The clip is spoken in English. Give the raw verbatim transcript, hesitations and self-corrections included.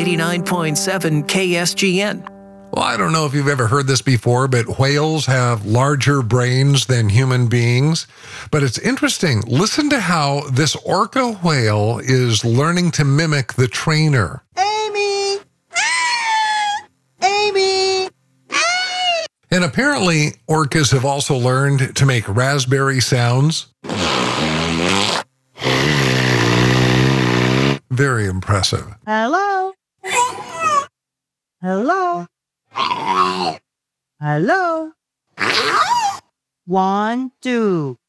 ninety-nine point seven K S G N. Well, I don't know if you've ever heard this before, but whales have larger brains than human beings. But it's interesting. Listen to how this orca whale is learning to mimic the trainer. Amy! Amy! And apparently, orcas have also learned to make raspberry sounds. Very impressive. Hello? Hello? Hello? One, two.